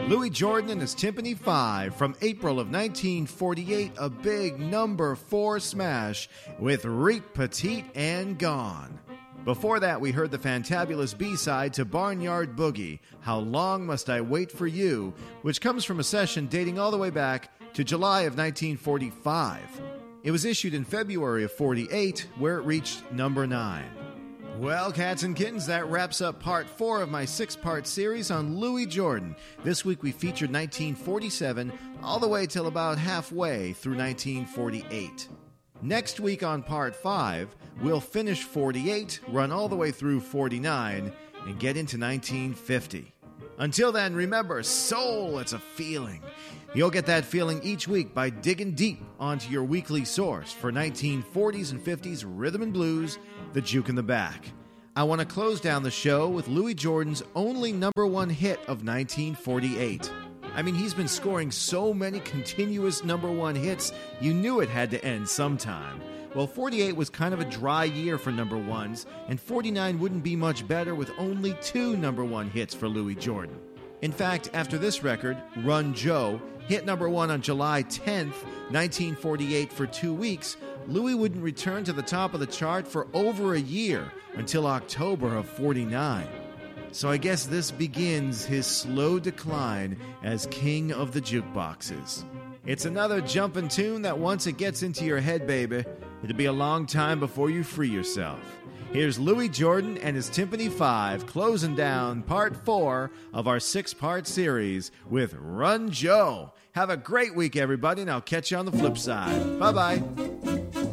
Louis Jordan and his Timpani 5 from April of 1948, a big number 4 smash with Reet Petite and Gone. Before that, we heard the fantabulous B-side to Barnyard Boogie, How Long Must I Wait for You, which comes from a session dating all the way back to July of 1945. It was issued in February of 48, where it reached number 9. Well, cats and kittens, that wraps up part 4 of my 6-part series on Louis Jordan. This week we featured 1947 all the way till about halfway through 1948. Next week on part 5, we'll finish 48, run all the way through 49, and get into 1950. Until then, remember, soul, it's a feeling. You'll get that feeling each week by digging deep onto your weekly source for 1940s and 50s rhythm and blues, the Juke in the Back. I want to close down the show with Louis Jordan's only number 1 hit of 1948. I mean, he's been scoring so many continuous number 1 hits, you knew it had to end sometime. Well, 48 was kind of a dry year for number 1s, and 49 wouldn't be much better with only 2 number 1 hits for Louis Jordan. In fact, after this record, Run Joe, hit number 1 on July 10th, 1948 for 2 weeks, Louis wouldn't return to the top of the chart for over a year, until October of 49. So I guess this begins his slow decline as king of the jukeboxes. It's another jumpin' tune that once it gets into your head, baby, it'll be a long time before you free yourself. Here's Louis Jordan and his Timpani 5 closing down part 4 of our 6-part series with Run Joe. Have a great week, everybody, and I'll catch you on the flip side. Bye-bye.